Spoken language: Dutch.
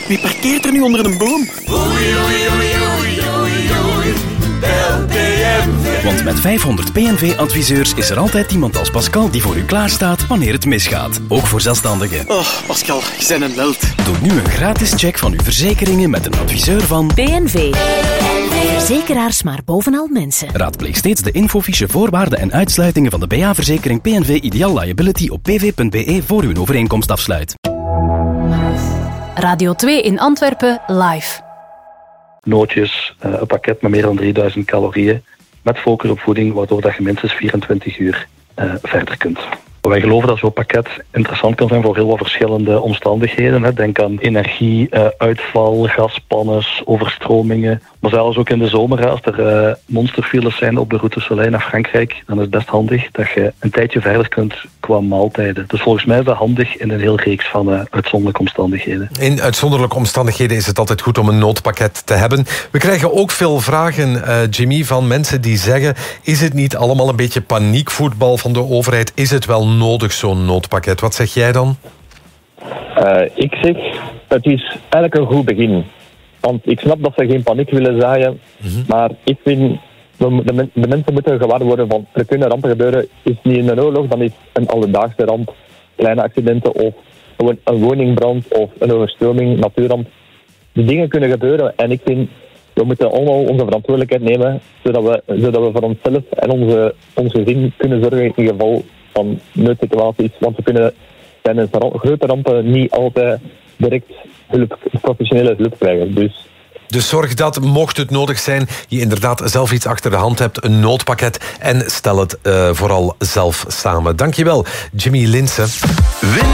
Wie parkeert er nu onder een boom? Oei, oei, oei, oei, oei, oei. Bel PNV. Want met 500 PNV-adviseurs is er altijd iemand als Pascal die voor u klaarstaat wanneer het misgaat. Ook voor zelfstandigen. Oh, Pascal, je bent een held. Doe nu een gratis check van uw verzekeringen met een adviseur van PNV. Verzekeraars maar bovenal mensen. Raadpleeg steeds de infofiche voorwaarden en uitsluitingen van de BA-verzekering PNV Ideal Liability op pv.be voor u een overeenkomst afsluit. Radio 2 in Antwerpen live. Nootjes, een pakket met meer dan 3000 calorieën, met focus op voeding, waardoor dat je minstens 24 uur verder kunt. Wij geloven dat zo'n pakket interessant kan zijn voor heel wat verschillende omstandigheden. Denk aan energie, uitval, gaspannen, overstromingen. Maar zelfs ook in de zomer, als er monsterfiles zijn op de route Soleil naar Frankrijk, dan is het best handig dat je een tijdje verder kunt qua maaltijden. Dus volgens mij is dat handig in een heel reeks van uitzonderlijke omstandigheden. In uitzonderlijke omstandigheden is het altijd goed om een noodpakket te hebben. We krijgen ook veel vragen, Jimmy, van mensen die zeggen: is het niet allemaal een beetje paniekvoetbal van de overheid? Is het wel nodig, zo'n noodpakket? Wat zeg jij dan? Ik zeg, het is eigenlijk een goed begin. Want ik snap dat ze geen paniek willen zaaien, maar ik vind, de mensen moeten gewaar worden van, er kunnen rampen gebeuren. Is niet in een oorlog, dan is een alledaagse ramp, kleine accidenten of een woningbrand of een overstroming, natuurramp. Die dingen kunnen gebeuren en ik vind, we moeten allemaal onze verantwoordelijkheid nemen, zodat we voor onszelf en ons gezin kunnen zorgen in geval van noodsituaties. Want we kunnen tijdens grote rampen niet altijd direct professionele hulp krijgen. Dus zorg dat, mocht het nodig zijn, je inderdaad zelf iets achter de hand hebt, een noodpakket, en stel het vooral zelf samen. Dankjewel, Jimmy Linssen.